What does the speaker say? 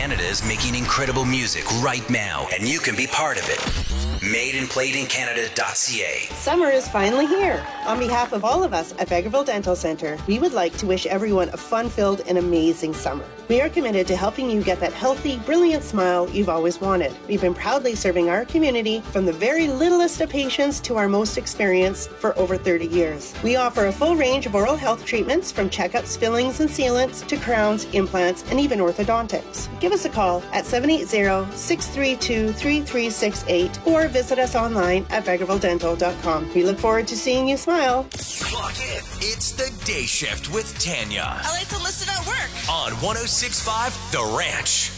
Canada is making incredible music right now, and you can be part of it. MadeandPlayedInCanada.ca. Summer is finally here. On behalf of all of us at Vegreville Dental Centre, we would like to wish everyone a fun-filled and amazing summer. We are committed to helping you get that healthy, brilliant smile you've always wanted. We've been proudly serving our community from the very littlest of patients to our most experienced for over 30 years. We offer a full range of oral health treatments from checkups, fillings and sealants to crowns, implants, and even orthodontics. Give us a call at 780-632-3368 or visit us online at vegrevilledental.com. We look forward to seeing you smile. Clock in. It's the Day Shift with Tanya. I like to listen at work. On 106.5 The Ranch.